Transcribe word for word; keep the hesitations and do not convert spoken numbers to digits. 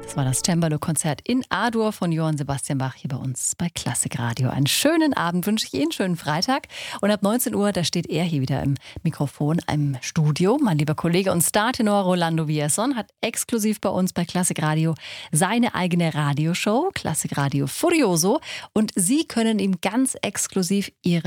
Das war das Cembalo-Konzert in A-Dur von Johann Sebastian Bach hier bei uns bei Klassik Radio. Einen schönen Abend wünsche ich Ihnen, schönen Freitag. Und ab neunzehn Uhr, da steht er hier wieder im Mikrofon, im Studio. Mein lieber Kollege und Startenor Rolando Villazon hat exklusiv bei uns bei Klassik Radio seine eigene Radioshow, Klassik Radio Furioso. Und Sie können ihm ganz exklusiv Ihre